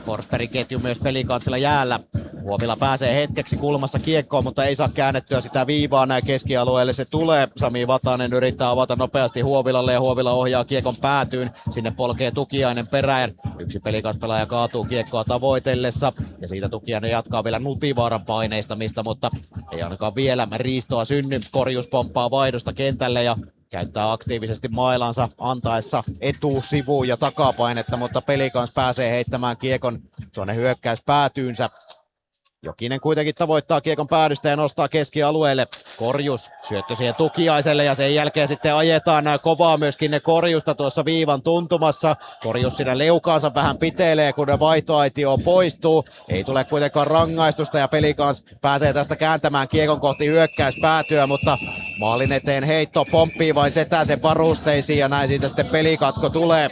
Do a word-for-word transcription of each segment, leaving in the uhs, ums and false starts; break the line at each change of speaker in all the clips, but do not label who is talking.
Forsbergin ketju myös Pelicansilla jäällä. Huovila pääsee hetkeksi kulmassa kiekkoon, mutta ei saa käännettyä sitä viivaa näin keskialueelle. Se tulee. Sami Vatanen yrittää avata nopeasti Huovilalle ja Huovila ohjaa kiekon päätyyn. Sinne polkee Tukiainen perään. Yksi Pelicans-pelaaja kaatuu kiekkoa tavoitellessa. Ja siitä Tukiainen jatkaa vielä Nutivaaran paineistamista, mutta ei ainakaan vielä riistoa synny. Korjus pomppaa vaihdosta kentälle ja käyttää aktiivisesti mailansa antaessa etusivu- ja takapainetta, mutta Pelicans pääsee heittämään kiekon tuonne hyökkäyspäätyynsä. Jokinen kuitenkin tavoittaa kiekon päädystä ja nostaa keskialueelle. Korjus syöttö siihen Tukiaiselle ja sen jälkeen sitten ajetaan kovaa myöskin ne Korjusta tuossa viivan tuntumassa. Korjus siinä leukaansa vähän pitelee, kun vaihtoaitio poistuu. Ei tule kuitenkaan rangaistusta ja Pelicans pääsee tästä kääntämään kiekon kohti hyökkäyspäätyä, mutta maalin eteen heitto pomppii vain Setäsen varusteisiin ja näin siitä sitten pelikatko tulee.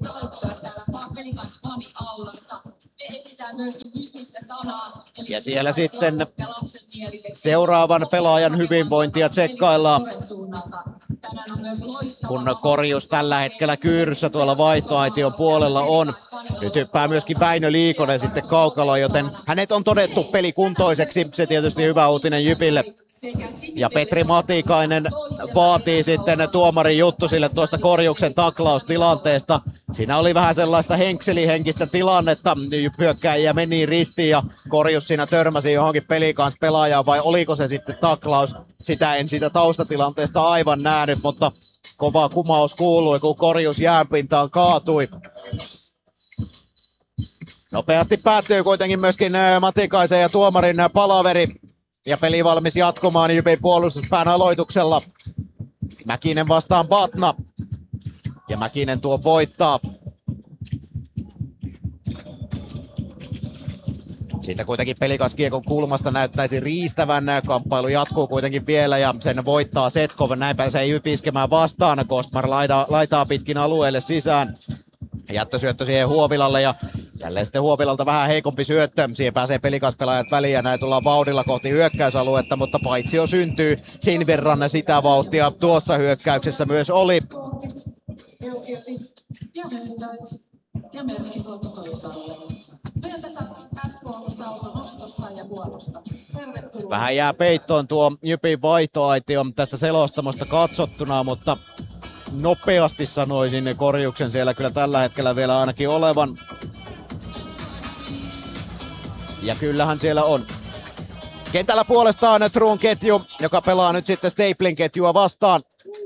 Ja siellä sitten seuraavan pelaajan hyvinvointia tsekkaillaan, kun Korjus tällä hetkellä kyyryssä tuolla vaihtoaition puolella on. Nyt hyppää myöskin Väinö Liikonen sitten kaukaloon, joten hänet on todettu pelikuntoiseksi. Se tietysti hyvä uutinen Jypille. Ja Petri Matikainen vaatii sitten tuomarin Juttusille tuosta Korjuksen taklaustilanteesta. Siinä oli vähän sellaista henkselihenkistä tilannetta. Hyökkääjiä meni ristiin ja Korjus siinä törmäsi johonkin Pelicans pelaajaan, vai oliko se sitten taklaus? Sitä en siitä taustatilanteesta aivan nähnyt, mutta kova kumaus kuului, kun Korjus jäänpintaan kaatui. Nopeasti päättyy kuitenkin myöskin Matikaisen ja tuomarin palaveri. Ja peli valmis jatkumaan Jypin puolustuspään aloituksella. Mäkinen vastaan Batna. Ja Mäkinen tuo voittaa. Siitä kuitenkin Pelicans kiekon kulmasta näyttäisi riistävän. Kamppailu jatkuu kuitenkin vielä ja sen voittaa Setkov. Näin pääsee Jypi iskemään vastaan. Kostmar laita, laitaa pitkin alueelle sisään. Jättösyöttö siihen Huovilalle ja jälleen sitten Huovilalta vähän heikompi syöttö. Siihen pääsee Pelicans-pelaajat väliin ja näin tullaan vauhdilla kohti hyökkäysaluetta, mutta paitsio syntyy. Sen verran sitä vauhtia tuossa hyökkäyksessä myös oli. Vähän jää peittoon tuo Jypin vaihtoaitio tästä selostamosta katsottuna, mutta nopeasti sanoisin Korjuksen siellä kyllä tällä hetkellä vielä ainakin olevan. Ja kyllähän siellä on. Kentällä puolestaan Truun ketju, joka pelaa nyt sitten Staplin ketjua vastaan.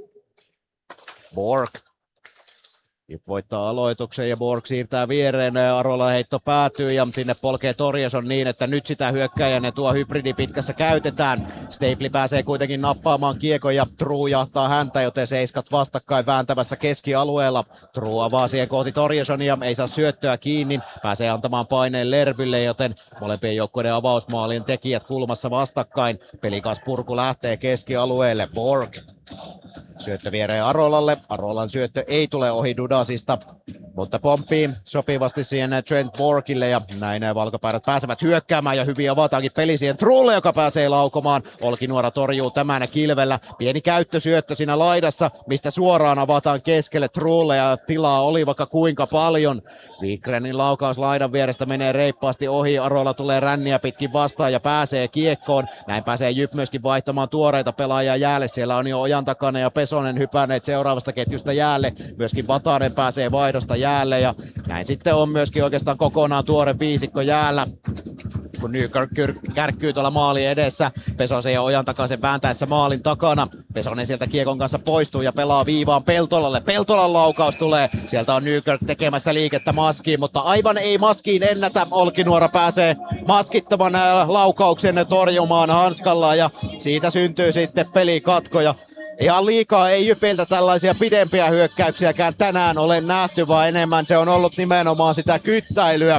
Borg. Jyp voittaa aloituksen ja Borg siirtää viereen. Arola heitto päätyy ja sinne polkee Torjason niin, että nyt sitä hyökkäjän tuo hybridi pitkässä käytetään. Stapli pääsee kuitenkin nappaamaan kiekon ja True jahtaa häntä, joten seiskat vastakkain vääntämässä keskialueella. True avaa siihen kohti Torjasonia, ei saa syöttöä kiinni. Pääsee antamaan paineen Lerbylle, joten molempien joukkueiden avausmaalien tekijät kulmassa vastakkain. Pelikas purku lähtee keskialueelle. Borg. Syöttö viereen Arolalle. Arolan syöttö ei tule ohi Dudasista, mutta pomppii sopivasti siihen Trent Borgille ja näin valkopäärät pääsevät hyökkäämään ja hyvin avataankin peli siihen Trulle, joka pääsee laukomaan. Olkinuora torjuu tämän kilvellä. Pieni käyttösyöttö siinä laidassa, mistä suoraan avataan keskelle Trulle ja tilaa oli vaikka kuinka paljon. Wikgrenin laukaus laidan vierestä menee reippaasti ohi. Arola tulee ränniä pitkin vastaan ja pääsee kiekkoon. Näin pääsee Jyp myöskin vaihtamaan tuoreita pelaajia jäälle. Siellä on jo Ojan takana ja Pesonen hypänneet seuraavasta ketjusta jäälle. Myöskin Vatanen pääsee vaihdosta jäälle ja näin sitten on myöskin oikeastaan kokonaan tuore viisikko jäällä. Kun Nykirk kärkkyy tuolla maalin edessä. Pesosen ja Ojan takaisin vääntäessä maalin takana. Pesonen sieltä kiekon kanssa poistuu ja pelaa viivaan Peltolalle. Peltolan laukaus tulee. Sieltä on Nykirk tekemässä liikettä maskiin, mutta aivan ei maskiin ennätä. Olkinuora pääsee maskittoman laukauksen torjumaan hanskalla ja siitä syntyy sitten pelikatkoja. Ihan liikaa ei Jypiltä tällaisia pidempiä hyökkäyksiäkään tänään ole nähty, vaan enemmän se on ollut nimenomaan sitä kyttäilyä.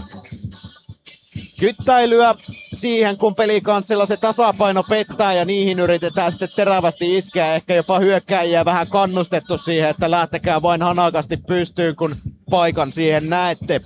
Kyttäilyä siihen, kun Pelicansilla se tasapaino pettää ja niihin yritetään sitten terävästi iskeä. Ehkä jopa hyökkäjiä vähän kannustettu siihen, että lähtekää vain hanakasti pystyyn, kun paikan siihen näette.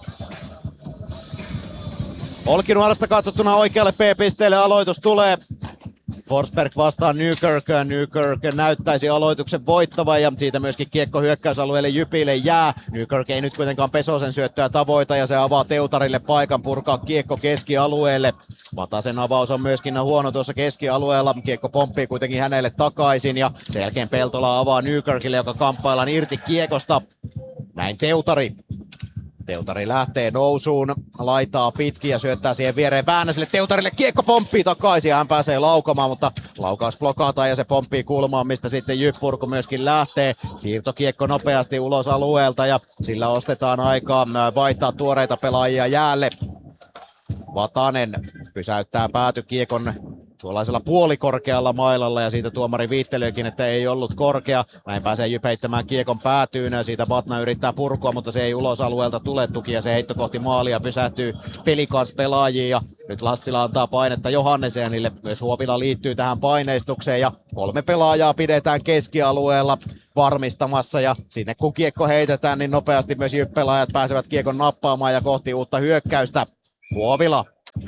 Olkinuorasta katsottuna oikealle P-pisteelle aloitus tulee. Forsberg vastaan Newkirk. Newkirk näyttäisi aloituksen voittavan ja siitä myöskin kiekko hyökkäysalueelle Jypille jää. Newkirk ei nyt kuitenkaan Pesosen syöttöä tavoita ja se avaa Teutarille paikan purkaa kiekko keskialueelle. Vatasen avaus on myöskin huono tuossa keskialueella. Kiekko pomppii kuitenkin hänelle takaisin ja sen jälkeen Peltola avaa Newkirkille, joka kamppaillaan irti kiekosta. Näin Teutari. Teutari lähtee nousuun, laitaa pitkin ja syöttää siihen viereen Väänäselle. Teutarille kiekko pomppii takaisin ja hän pääsee laukomaan, mutta laukaus blokataan ja se pomppii kulmaan, mistä sitten Jyppurku myöskin lähtee. Siirtokiekko nopeasti ulos alueelta ja sillä ostetaan aikaa vaihtaa tuoreita pelaajia jäälle. Vatanen pysäyttää päätykiekon tuollaisella puolikorkealla mailalla ja siitä tuomari viittelyykin, että ei ollut korkea. Näin pääsee Jyp heittämään kiekon päätyyn ja siitä Batna yrittää purkua, mutta se ei ulos alueelta tule tuki ja se heitto kohti maalia pysähtyy Pelikans pelaajiin ja nyt Lassila antaa painetta Johannesenille. Myös Huovila liittyy tähän paineistukseen ja kolme pelaajaa pidetään keskialueella varmistamassa ja sinne kun kiekko heitetään, niin nopeasti myös Jyp-pelaajat pääsevät kiekon nappaamaan ja kohti uutta hyökkäystä. Huovila.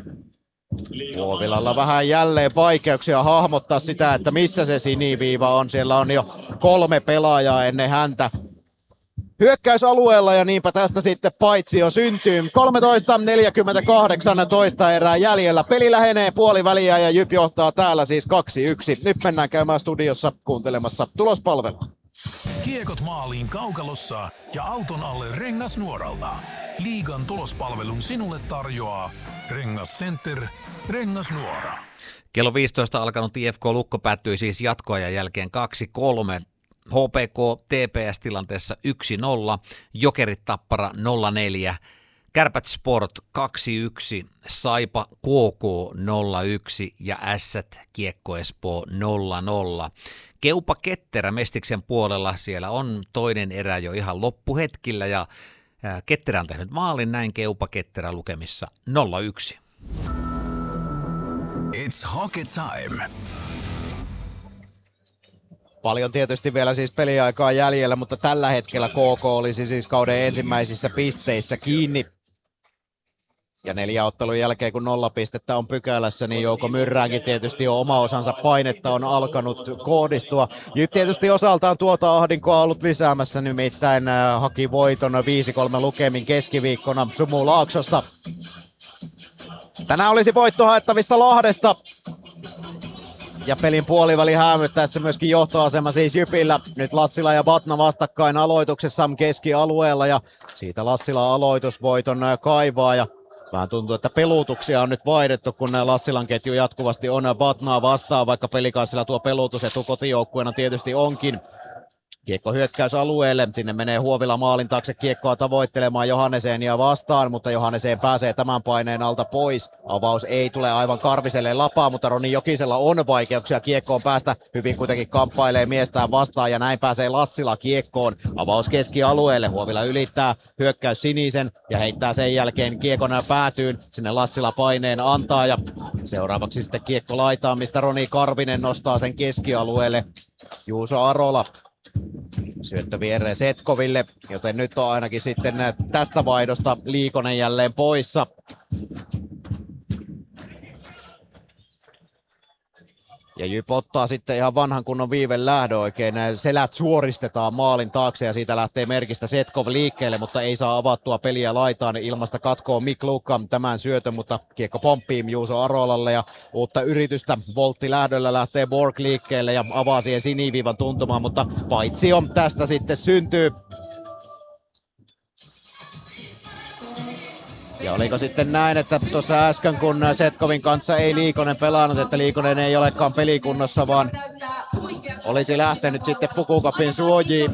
Huovilalla vähän jälleen vaikeuksia hahmottaa sitä, että missä se siniviiva on. Siellä on jo kolme pelaajaa ennen häntä hyökkäysalueella ja niinpä tästä sitten paitsio syntyy. kolmetoista neljäkymmentäkahdeksan toista erää jäljellä. Peli lähenee puoliväliä ja Jyp johtaa täällä siis kaksi yksi. Nyt mennään käymään studiossa kuuntelemassa tulospalvelua.
Kiekot maaliin kaukalossa ja auton alle Rengasnuoralta. Liigan tulospalvelun sinulle tarjoaa Rengas Center, Rengasnuora.
Kello viisitoista alkanut I F K Lukko päättyi siis jatkoajan jälkeen kaksi kolme. H P K T P S-tilanteessa yksi nolla, Jokerit Tappara nolla neljä, Kärpät Sport kaksi yksi, Saipa K K nolla yksi ja Ässät Kiekko Espoo nolla nolla. Keupa Ketterä Mestiksen puolella, siellä on toinen erä jo ihan loppuhetkillä ja Ketterä on tehnyt maalin, näin Keupa Ketterä lukemissa nolla yksi.
It's hockey time.
Paljon tietysti vielä siis peliaikaa jäljellä, mutta tällä hetkellä K K olisi siis kauden ensimmäisissä pisteissä kiinni. Ja neljä ottelun jälkeen, kun nolla pistettä on pykälässä, niin Jouko Myrräänkin tietysti jo oma osansa painetta on alkanut kohdistua. Jyp tietysti osaltaan tuota ahdinkoa ollut lisäämässä, nimittäin haki voiton viisi kolme lukemin keskiviikkona Sumu Laaksosta. Tänään olisi voitto haettavissa Lahdesta. Ja pelin puoliväli häämyttäessä myöskin johtoasema siis Jypillä. Nyt Lassila ja Batna vastakkain aloituksessa keskialueella ja siitä Lassila aloitusvoiton kaivaa ja vähän tuntuu, että peluutuksia on nyt vaihdettu, kun Lassilan ketju jatkuvasti on Batnaa vastaan, vaikka Pelikanssilla tuo peluutusetu kotijoukkueena tietysti onkin. Kiekko hyökkäysalueelle, sinne menee Huovila maalin taakse kiekkoa tavoittelemaan Johannesenia vastaan, mutta Johannesen pääsee tämän paineen alta pois. Avaus ei tule aivan Karviselle lapaa, mutta Roni Jokisella on vaikeuksia kiekkoon päästä. Hyvin kuitenkin kamppailee miestään vastaan ja näin pääsee Lassila kiekkoon. Avaus keskialueelle, Huovila ylittää hyökkäys sinisen ja heittää sen jälkeen kiekon päätyyn. Sinne Lassila paineen antaa ja seuraavaksi sitten kiekko laitaan, mistä Roni Karvinen nostaa sen keskialueelle. Juuso Arola. Syöttö viereen Setkoville, joten nyt on ainakin sitten tästä vaihdosta Liikonen jälleen poissa. Ja Jyp ottaa sitten ihan vanhan kunnon viiven lähdön oikein. Selät suoristetaan maalin taakse ja siitä lähtee merkistä Setkov liikkeelle, mutta ei saa avattua peliä laitaan. Ilmasta katkoo Mik Lukka tämän syötön, mutta kiekko pomppii Juuso Arolalle ja uutta yritystä voltti lähdöllä lähtee Borg liikkeelle ja avaa siihen siniviivan tuntumaan, mutta paitsio tästä sitten syntyy. Ja oliko sitten näin, että tuossa äsken kun Setkovin kanssa ei Liikonen pelannut, että Liikonen ei olekaan pelikunnossa, vaan olisi lähtenyt sitten pukukopin suojiin.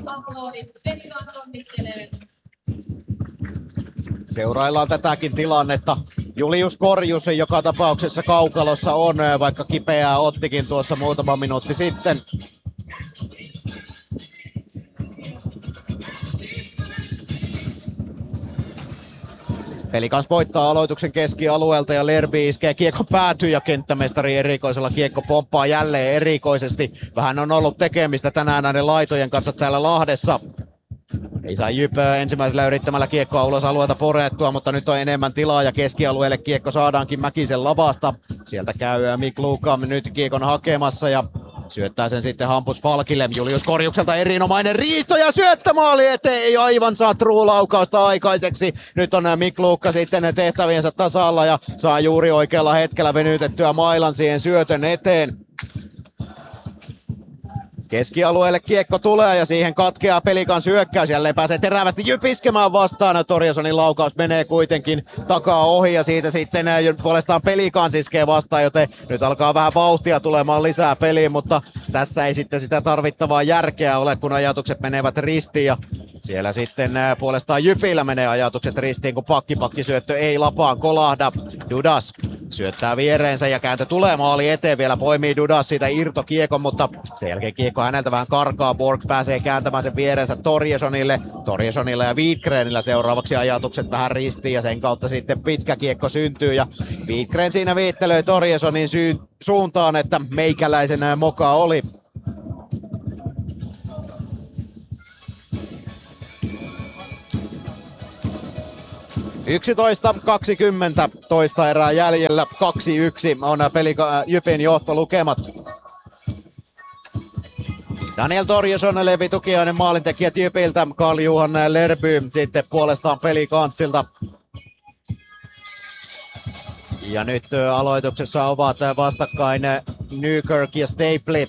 Seuraillaan tätäkin tilannetta. Julius Korjus joka tapauksessa kaukalossa on, vaikka kipeää ottikin tuossa muutama minuutti sitten. Pelikans voittaa aloituksen keskialueelta ja Lerby iskee kiekko päätyy ja kenttämestari erikoisella kiekko pomppaa jälleen erikoisesti. Vähän on ollut tekemistä tänään näiden laitojen kanssa täällä Lahdessa. Ei saa Jypö ensimmäisellä yrittämällä kiekkoa ulos alueelta porettua, mutta nyt on enemmän tilaa ja keskialueelle kiekko saadaankin Mäkisen lavasta. Sieltä käy Mik Luukam nyt kiekon hakemassa ja syöttää sen sitten Hampus Falkille. Julius Korjukselta erinomainen riisto ja syöttömaali eteen. Ei aivan saa truulaukausta aikaiseksi. Nyt on Mik Luukka sitten tehtäviensä tasalla ja saa juuri oikealla hetkellä venytettyä mailan siihen syötön eteen. Keskialueelle kiekko tulee ja siihen katkeaa Pelikans hyökkäys. Jälleen pääsee terävästi Jypiskemään vastaan. Torjasonin laukaus menee kuitenkin takaa ohi ja siitä sitten puolestaan Pelikans iskee vastaan, joten nyt alkaa vähän vauhtia tulemaan lisää peliin, mutta tässä ei sitten sitä tarvittavaa järkeä ole, kun ajatukset menevät ristiin ja siellä sitten puolestaan Jypillä menee ajatukset ristiin, kun pakki-pakkisyöttö ei lapaan kolahda. Dudas syöttää viereensä ja kääntö tulee maali eteen, vielä poimii Dudas siitä irtokiekon, mutta sen jälkeen kiekko häneltä vähän karkaa. Borg pääsee kääntämään sen viereensä Torjesonille. Torjesonille ja Widgrenillä seuraavaksi ajatukset vähän ristiin ja sen kautta sitten pitkä kiekko syntyy ja Widgren siinä viittelöi Torjesonin sy- suuntaan, että meikäläisen moka oli. yksitoista kaksikymmentä toista erää jäljellä, kaksi yksi on pelika- Jypin johtolukemat. Daniel Torjesson, Levi Tukiainen maalintekijät Jypiltä, Karl-Johan Lerby sitten puolestaan Pelikanssilta. Ja nyt aloituksessa ovat vastakkain Nykirk ja Stapley.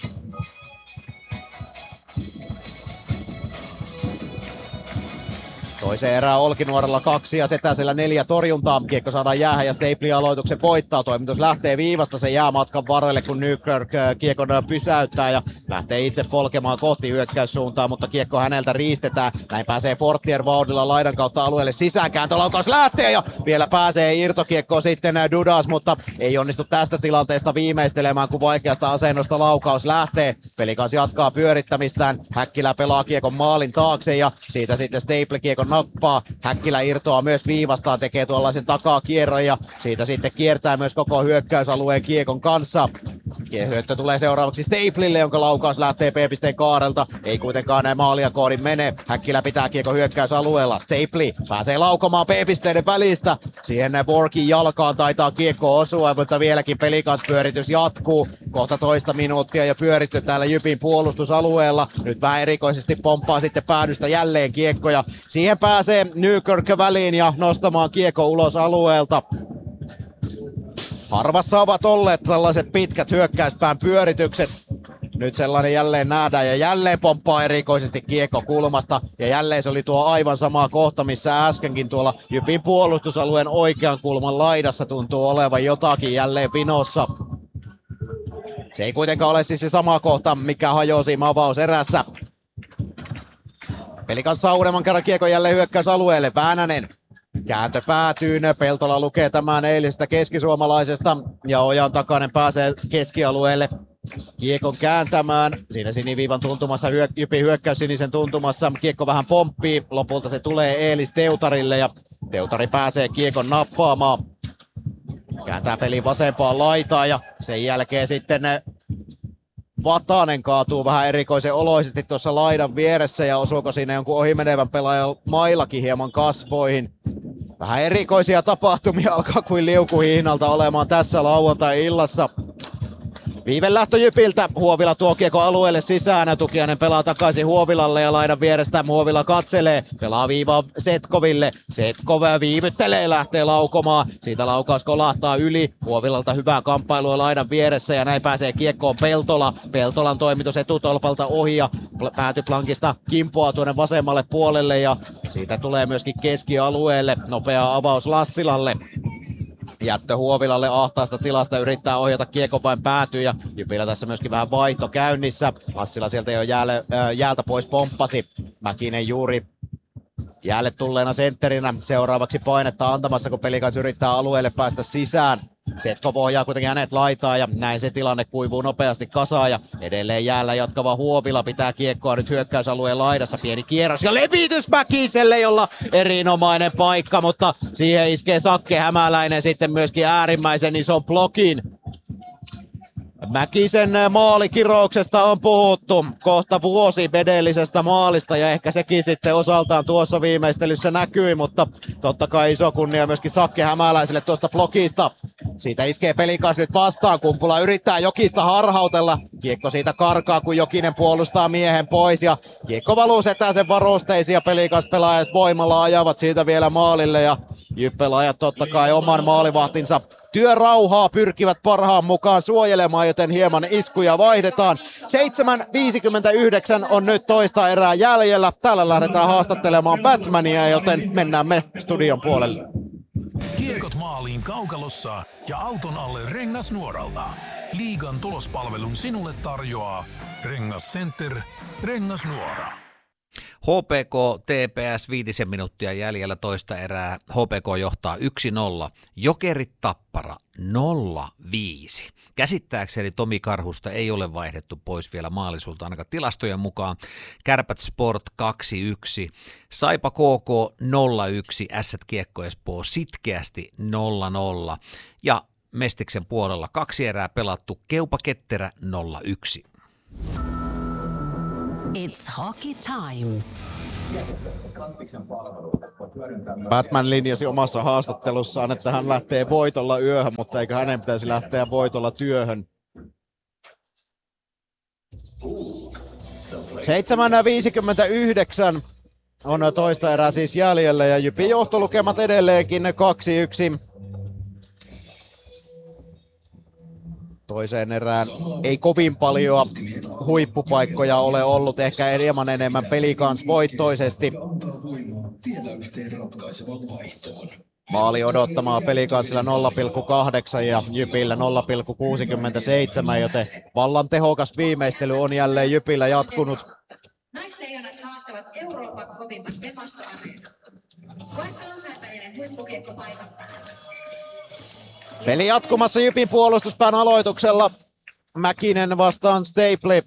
Toiseen erään Olkinuorella kaksi ja Setäsellä neljä torjuntaa. Kiekko saadaan jäähän ja Stapley aloituksen voittaa. Toimitus lähtee viivasta, se jää matkan varrelle, kun Nykirk kiekon pysäyttää ja lähtee itse polkemaan kohti hyökkäyssuuntaa, mutta kiekko häneltä riistetään. Näin pääsee Fortier vauhdilla laidan kautta alueelle sisään. Kääntölaukaus lähtee ja vielä pääsee irtokiekkoon sitten Dudas, mutta ei onnistu tästä tilanteesta viimeistelemään, kun vaikeasta asennosta laukaus lähtee. Pelikans jatkaa pyörittämistään. Häkkilä pelaa kiekon maalin taakse ja siitä sitten Stapley kiekon nappaa. Häkkilä irtoaa myös viivastaan, tekee tuollaisen takaa kierron ja siitä sitten kiertää myös koko hyökkäysalueen kiekon kanssa. Hyökkö tulee seuraavaksi Stapleylle, jonka laukaus lähtee P-pisteen kaarelta. Ei kuitenkaan näin maalia koodin mene. Häkkilä pitää kiekon hyökkäysalueella. Stapley pääsee laukomaan P-pisteiden välistä. Siihen Borgin jalkaan taitaa kiekko osua, mutta vieläkin Pelikans pyöritys jatkuu. Kohta toista minuuttia ja pyöritty täällä Jypin puolustusalueella. Nyt vähän erikoisesti pomppaa sitten päädystä jälleen kiekkoja. Siihen pääsee Nykirk väliin ja nostamaan kiekko ulos alueelta. Harvassa ovat olleet tällaiset pitkät hyökkäyspään pyöritykset. Nyt sellainen jälleen nähdään ja jälleen pomppaa erikoisesti kiekko kulmasta. Ja jälleen se oli tuo aivan sama kohta, missä äskenkin tuolla Jypin puolustusalueen oikean kulman laidassa tuntuu olevan jotakin jälleen vinossa. Se ei kuitenkaan ole siis se sama kohta, mikä hajosi avauserässä. Pelikans saa uudemman kerran kiekon jälleen hyökkäysalueelle. Väänänen. Kääntö päätyy, Peltola lukee tämän eilisestä keskisuomalaisesta ja Ojan Takanen pääsee keskialueelle kiekon kääntämään. Siinä siniviivan tuntumassa, hyö, Jypin hyökkäys sinisen tuntumassa, kiekko vähän pomppii, lopulta se tulee Eelis Teutarille ja Teutari pääsee kiekon nappaamaan. Kääntää pelin vasempaan laitaan ja sen jälkeen sitten Vatanen kaatuu vähän erikoisen oloisesti tuossa laidan vieressä ja osuuko siinä jonkun ohimenevän pelaajan mailakin hieman kasvoihin. Vähän erikoisia tapahtumia alkaa kuin liukuhihnalta olemaan tässä lauantai-illassa. Viivelähtö Jypiltä, Huovila tuo kiekko alueelle sisään, Tukiainen pelaa takaisin Huovilalle ja laidan vierestä Huovila katselee, pelaa viivaa Setkoville, Setkov viivyttelee, lähtee laukomaan, siitä laukaus kolahtaa yli, Huovilalta hyvää kamppailua laidan vieressä ja näin pääsee kiekkoon Peltola, Peltolan toimitus etutolpalta ohi ja päätyplankista kimpoaa tuonne vasemmalle puolelle ja siitä tulee myöskin keskialueelle, nopea avaus Lassilalle. Jättö Huovilalle ahtaasta tilasta, yrittää ohjata kiekko vain päätyy ja Jypillä tässä myöskin vähän vaihto käynnissä. Lassila sieltä jo jäälle, äh, jäältä pois pomppasi. Mäkinen juuri jäälle tulleena sentterinä seuraavaksi painetta antamassa, kun Pelikans yrittää alueelle päästä sisään. Setkov ohjaa kuitenkin hänet laitaa ja näin se tilanne kuivuu nopeasti kasaan ja edelleen jäällä jatkava Huovila pitää kiekkoa nyt hyökkäysalueen laidassa. Pieni kierros ja levitys Mäkiselle, jolla erinomainen paikka, mutta siihen iskee Sakke Hämäläinen sitten myöskin äärimmäisen ison blokin. Mäkisen maalikirouksesta on puhuttu kohta vuosi edellisestä maalista ja ehkä sekin sitten osaltaan tuossa viimeistelyssä näkyi, mutta totta kai iso kunnia myöskin Sakke Hämäläiselle tuosta blokista. Siitä iskee Pelikans nyt vastaan, Kumpula yrittää Jokista harhautella, kiekko siitä karkaa kun Jokinen puolustaa miehen pois ja kiekko valuu Setäsen varusteisiin ja Pelikans pelaajat voimalla ajavat siitä vielä maalille ja Jyp-pelaajat totta kai oman maalivahtinsa työrauhaa pyrkivät parhaan mukaan suojelemaan, joten hieman iskuja vaihdetaan. seitsemän viisikymmentäyhdeksän on nyt toista erää jäljellä. Täällä lähdetään haastattelemaan Batmania, joten mennään me studion puolelle.
Kiekot maaliin kaukalossa ja auton alle Rengasnuoralta. Liigan tulospalvelun sinulle tarjoaa Rengas Center, Rengasnuora.
H P K T P S viitisen minuuttia jäljellä toista erää. H P K johtaa yksi nolla. Jokerit Tappara nolla viisi. Käsittääkseni Tomi Karhusta ei ole vaihdettu pois vielä maalisulta ainakaan tilastojen mukaan. Kärpät Sport kaksi yksi. Saipa K K nolla yksi. Ässät Kiekko Espoo sitkeästi nolla nolla. Ja Mestiksen puolella kaksi erää pelattu. Keupa Ketterä nolla yksi.
It's hockey time.
Batman linjasi omassa haastattelussaan, että hän lähtee voitolla yöhön, mutta eikö hänen pitäisi lähteä voitolla työhön. seitsemän viisikymmentäyhdeksän on toista erää siis jäljellä ja Jypin johtolukemat edelleenkin kaksi yksi. Toiseen erään ei kovin paljon huippupaikkoja ole ollut, ehkä hieman enemmän Pelikans voittoisesti. Maali odottamaan Pelikansilla nolla pilkku kahdeksan ja Jypillä nolla pilkku kuusikymmentäseitsemän, joten vallan tehokas viimeistely on jälleen Jypillä jatkunut.
Naisleijonat haastavat Euroopan kovimmat Epasto-areenat. Koe kansainvälinen huippukiekko paikan päällä.
Peli jatkumassa Jypin puolustuspään aloituksella. Mäkinen vastaan Stapley.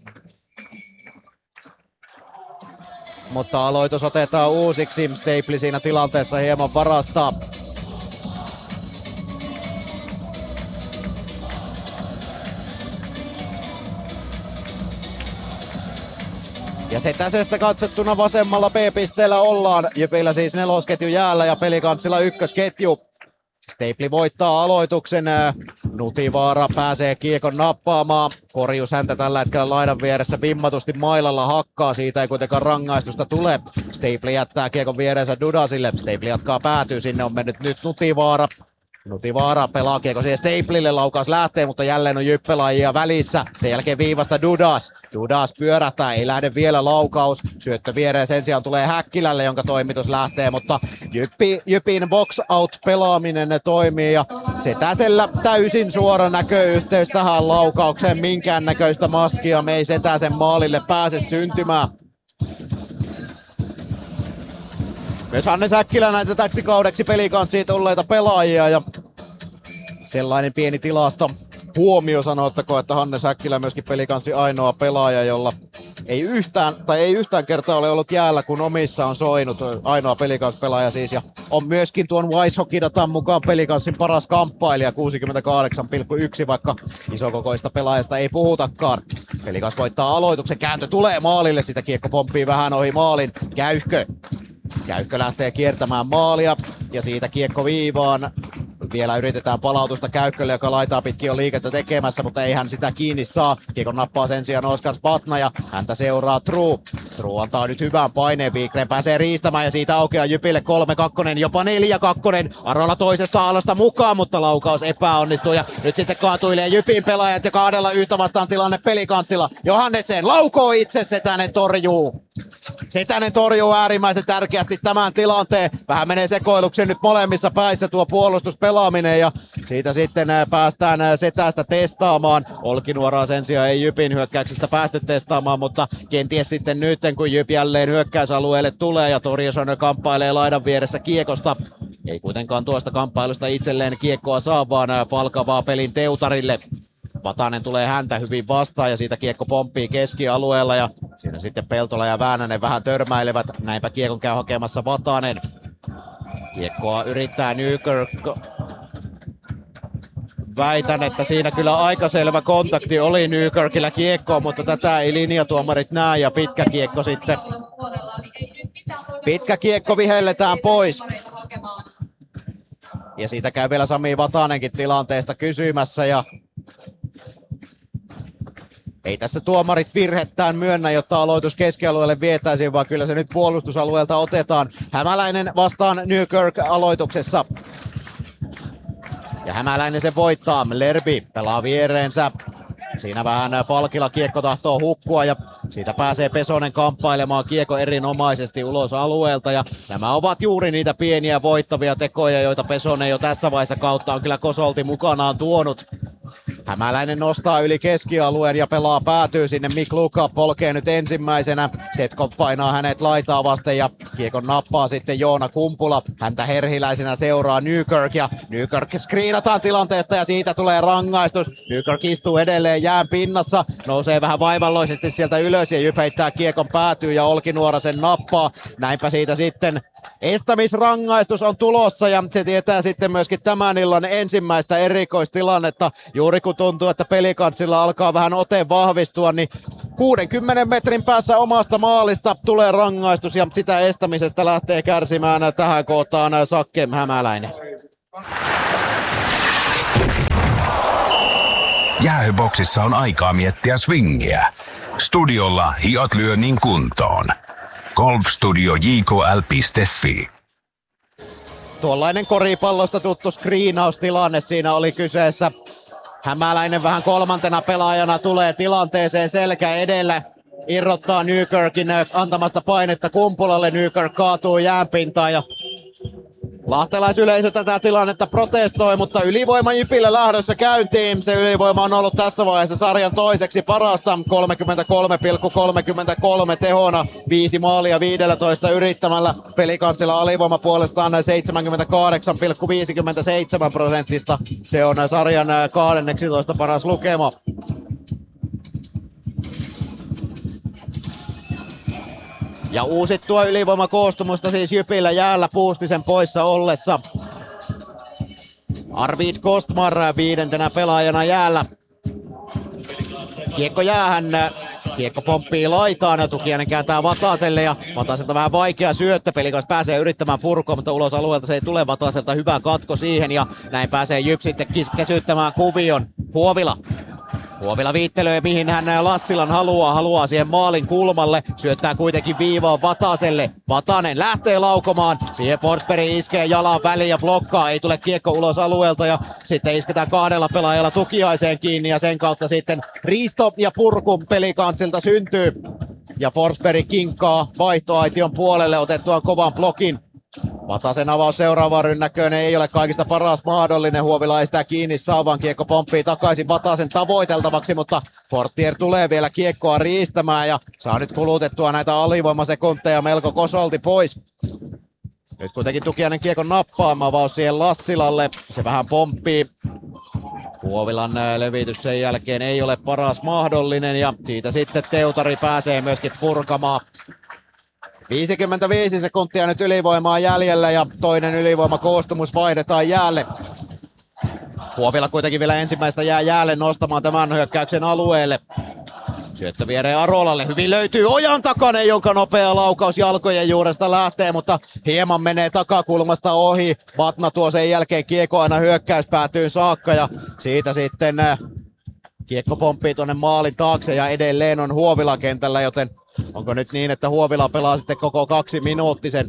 Mutta aloitus otetaan uusiksi. Stapley siinä tilanteessa hieman varastaa. Ja Setäsestä katsottuna vasemmalla B-pisteellä ollaan. Jypillä siis nelosketju jäällä ja Pelikanssilla ykkösketju. Stapley voittaa aloituksen, Nutivaara pääsee kiekon nappaamaan, Korjus häntä tällä hetkellä laidan vieressä vimmatusti mailalla hakkaa, siitä ei kuitenkaan rangaistusta tule. Stapley jättää kiekon vierensä Dudasille, Stapley jatkaa päätyy, sinne on mennyt nyt Nutivaara. Nutivaara pelaa kiekko siihen Stapleylle, laukaus lähtee, mutta jälleen on Jyppelaajia välissä. Sen jälkeen viivasta Dudas. Dudas pyörähtää, ei lähde vielä laukaus. Syöttö viereen sen sijaan tulee Häkkilälle, jonka toimitus lähtee, mutta Jyppi, Jypin box out pelaaminen ne toimii ja Setäsellä täysin suora näköyhteys tähän laukaukseen. Minkään näköistä maskia me ei Setäsen maalille pääse syntymään. Myös Hannes Häkkilä näitä täksi kaudeksi Pelikanssiin tulleita pelaajia ja sellainen pieni tilasto huomio sanottako, että Hannes Häkkilä myöskin Pelikanssin ainoa pelaaja, jolla ei yhtään, tai ei yhtään kertaa ole ollut jäällä, kun omissa on soinut, ainoa Pelikans-pelaaja siis, ja on myöskin tuon Wise Hockey-datan mukaan Pelikanssin paras kamppailija, kuusikymmentäkahdeksan pilkku yksi, vaikka isokokoista pelaajasta ei puhutakaan. Pelikans voittaa aloituksen, kääntö tulee maalille, sitä kiekko pomppii vähän ohi maalin, Käyhkö. Käyhkö lähtee kiertämään maalia ja siitä kiekko viivaan. Vielä yritetään palautusta Käykkölle, joka laitaa pitkin on liikettä tekemässä, mutta ei hän sitä kiinni saa. Kiekon nappaa sen sijaan Oskar Spatna ja häntä seuraa True. True antaa nyt hyvän paineen, Wikgren pääsee riistämään ja siitä aukeaa Jypille kolme kaksi, jopa neljä kaksi. Arola toisesta alosta mukaan, mutta laukaus epäonnistuu ja nyt sitten kaatuilee Jypin pelaajat ja kahdella yhtä vastaan tilanne Pelikanssilla. Johannesen laukoo itse, Setänen torjuu. Setänen torjuu äärimmäisen tärkeästi tämän tilanteen. Vähän menee sekoiluksen nyt molemmissa päissä tuo puolustuspelaaminen ja siitä sitten päästään Setästä testaamaan. Olkinuoraa sen sijaan ei Jypin hyökkäyksestä päästy testaamaan, mutta kenties sitten nyt kun Jyp jälleen hyökkäysalueelle tulee ja Torjason kamppailee laidan vieressä kiekosta. Ei kuitenkaan tuosta kamppailusta itselleen kiekkoa saa, vaan falkavaa pelin teutarille. Vatanen tulee häntä hyvin vastaan ja siitä kiekko pomppii keskialueella ja siinä sitten Peltola ja Väänänen vähän törmäilevät. Näinpä kiekon käy hakemassa Vatanen. Kiekkoa yrittää Nykirk. väitän, että siinä kyllä aika selvä kontakti oli Newkirkillä kiekkoon, mutta tätä ei linjatuomarit näe ja pitkä kiekko sitten. Pitkä kiekko vihelletään pois. Ja siitä käy vielä Sami Vatanenkin tilanteesta kysymässä ja ei tässä tuomarit virhettään myönnä, jotta aloitus keskialueelle vietäisiin, vaan kyllä se nyt puolustusalueelta otetaan. Hämäläinen vastaan Newkirk aloituksessa. Ja Hämäläinen se voittaa. Lerby pelaa viereensä. Siinä vähän Falkilla kiekko tahtoo hukkua ja siitä pääsee Pesonen kamppailemaan kiekko erinomaisesti ulos alueelta. Ja nämä ovat juuri niitä pieniä voittavia tekoja, joita Pesonen jo tässä vaiheessa kautta on kyllä Kosolti mukanaan tuonut. Hämäläinen nostaa yli keskialueen ja pelaa päätyy sinne. Mik Luka polkee nyt ensimmäisenä. Setkov painaa hänet laitaa vasten ja kiekon nappaa sitten Joona Kumpula. Häntä herhiläisenä seuraa Newkirk ja Newkirk screenataan tilanteesta ja siitä tulee rangaistus. Newkirk istuu edelleen jään pinnassa. Nousee vähän vaivalloisesti sieltä ylös ja Jyp heittää kiekon päätyy ja Olkinuora sen nappaa. Näinpä siitä sitten estämisrangaistus on tulossa ja se tietää sitten myöskin tämän illan ensimmäistä erikoistilannetta. Juuri kun tuntuu, että Pelicansilla alkaa vähän ote vahvistua, niin kuudenkymmenen metrin päässä omasta maalista tulee rangaistus ja sitä estämisestä lähtee kärsimään tähän kohtaan Sakke Hämäläinen.
Jäähyboksissa on aikaa miettiä swingiä. Studiolla hiot lyö niin kuntoon. golfstudio j k l piste f i.
Tuollainen koripallosta tuttu screenaustilanne siinä oli kyseessä. Hämäläinen vähän kolmantena pelaajana tulee tilanteeseen selkä edellä. Irrottaa Newkirkin antamasta painetta Kumpulalle. Newkirk kaatuu jäänpintaan ja lahtelaisyleisö tätä tilannetta protestoi, mutta ylivoima Jypille lähdössä käyntiin. Se ylivoima on ollut tässä vaiheessa sarjan toiseksi parasta. kolmekymmentäkolme pilkku kolmekymmentäkolme tehona. Viisi maalia viisitoista yrittämällä. Pelicansilla alivoima puolestaan seitsemänkymmentäkahdeksan pilkku viisikymmentäseitsemän prosenttista. Se on sarjan kahdennentoista paras lukema. Ja uusittua ylivoimakoostumusta siis Jypillä jäällä Puustisen poissa ollessa. Arvid Kostmar viidentenä pelaajana jäällä. Kiekko jäähän, kiekko pomppii laitaan ja Tukiainen kääntää Vataselle ja Vataselta vähän vaikea syöttö. Pelikans pääsee yrittämään purkua, mutta ulos alueelta se ei tule. Vataselta hyvä katko siihen ja näin pääsee Jyp sitten kesyttämään kuvion. Huovila. Huovila viittelee mihin hän Lassilan haluaa, haluaa siihen maalin kulmalle, syöttää kuitenkin viivaan Vataselle. Vatanen lähtee laukomaan, siihen Forsberg iskee jalan väliin ja blokkaa, ei tule kiekko ulos alueelta ja sitten isketään kahdella pelaajalla Tukiaiseen kiinni ja sen kautta sitten riisto ja purku Pelicansilta syntyy. Ja Forsberg kinkkaa vaihtoaition puolelle otettuaan kovan blokin. Vatasen avaus seuraavaan rynnäköön ei ole kaikista paras mahdollinen. Huovila ei sitä kiinni saa, vaan kiekko pomppii takaisin Vatasen tavoiteltavaksi, mutta Fortier tulee vielä kiekkoa riistämään ja saa nyt kulutettua näitä alivoimasekunteja melko kosolti pois. Nyt kuitenkin Tukiainen kiekon nappaama avaus siihen Lassilalle. Se vähän pomppii. Huovilan levitys sen jälkeen ei ole paras mahdollinen ja siitä sitten Teutari pääsee myöskin purkamaan. viisikymmentäviisi sekuntia nyt ylivoimaa jäljellä ja toinen ylivoimakoostumus vaihdetaan jäälle. Huovila kuitenkin vielä ensimmäistä jää jäälle nostamaan tämän hyökkäyksen alueelle. Syöttö viereen Arolalle. Hyvin löytyy Ojan Takanen, jonka nopea laukaus jalkojen juuresta lähtee, mutta hieman menee takakulmasta ohi. Batna tuo sen jälkeen kiekko aina hyökkäyspäätyyn saakka ja siitä sitten kiekko pomppii tuonne maalin taakse ja edelleen on Huovila kentällä, joten onko nyt niin, että Huovila pelaa sitten koko kaksi minuuttisen?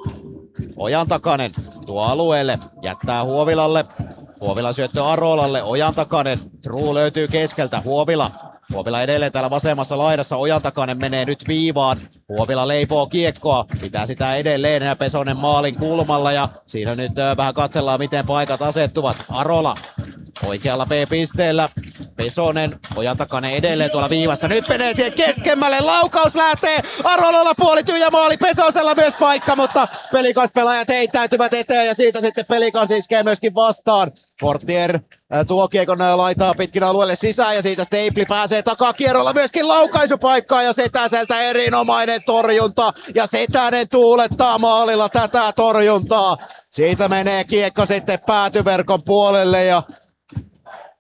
Ojan Takanen tuo alueelle, jättää Huovilalle. Huovila syöttö Arolalle, Ojan Takanen. True löytyy keskeltä, Huovila. Huovila edelleen täällä vasemmassa laidassa, Ojan Takanen menee nyt viivaan. Huovila leipoo kiekkoa, pitää sitä edelleen ja Pesonen maalin kulmalla ja siinä nyt vähän katsellaan miten paikat asettuvat. Arola oikealla B-pisteellä. Pesonen, Ojan Takanen edelleen tuolla viivassa. Nyt menee siihen keskemmälle. Laukaus lähtee. Arolalla puoli tyhjä maali. Pesosella myös paikka, mutta Pelicans-pelaajat heittäytyvät eteen ja siitä sitten Pelicans iskee myöskin vastaan. Fortier tuo kiekon laitaa pitkin alueelle sisään ja siitä Stapli pääsee takakierrolla myöskin laukaisupaikkaan ja Setäseltä erinomainen torjunta ja Setänen tuulettaa maalilla tätä torjuntaa. Siitä menee kiekko sitten päätyverkon puolelle ja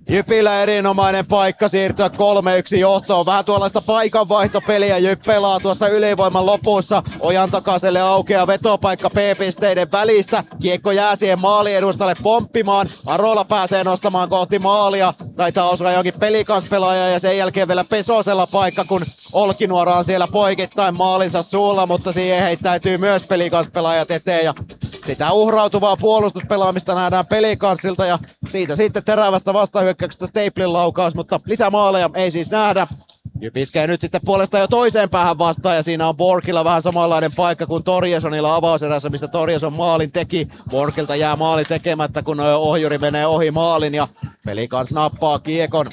Jypillä erinomainen paikka siirtyä kolme yksi johtoon. Vähän tuollaista paikanvaihtopeliä Jyp pelaa tuossa ylivoiman lopussa. Ojan takaselle aukeaa vetopaikka P-pisteiden välistä. Kiekko jää siihen maaliedustalle pomppimaan. Arola pääsee nostamaan kohti maalia. Taitaa osua jonkin Pelikans-pelaaja ja sen jälkeen vielä Pesosella paikka, kun Olkinuora on siellä poikittain maalinsa suulla, mutta siihen heittäytyy myös Pelikans-pelaajat eteen ja sitä uhrautuvaa puolustuspelaamista nähdään Pelikanssilta ja siitä sitten terävästä vastahyökkäyksestä Staplin laukaus, mutta lisämaaleja ei siis nähdä. Jyp iskee nyt sitten puolestaan jo toiseen päähän vastaan ja siinä on Borgilla vähän samanlainen paikka kuin Torjesonilla avauserässä, mistä Torjeson maalin teki. Borgilta jää maali tekemättä, kun ohjuri menee ohi maalin ja Pelikans nappaa kiekon.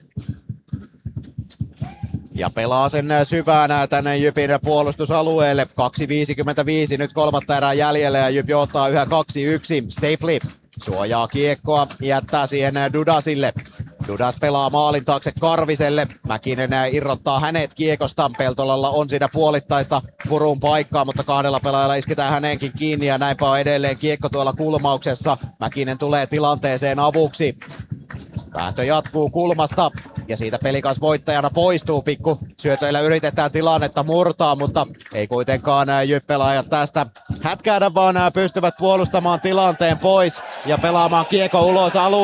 Ja pelaa sen syvään tänne Jypin puolustusalueelle. kaksi viisikymmentäviisi nyt kolmatta erää jäljellä ja Jyp johtaa yhä kaksi yksi. Stapli suojaa kiekkoa, jättää siihen Dudasille. Dudas pelaa maalin taakse Karviselle. Mäkinen irrottaa hänet kiekostaan. Peltolalla on siinä puolittaista purun paikkaa, mutta kahdella pelaajalla isketään häneenkin kiinni ja näinpä on edelleen kiekko tuolla kulmauksessa. Mäkinen tulee tilanteeseen avuksi. Vääntö jatkuu kulmasta ja siitä Pelikans voittajana poistuu. Pikku syötöillä yritetään tilannetta murtaa, mutta ei kuitenkaan Jyp-pelaajat tästä hätkäädä, vaan pystyvät puolustamaan tilanteen pois ja pelaamaan kiekko ulos alueelle.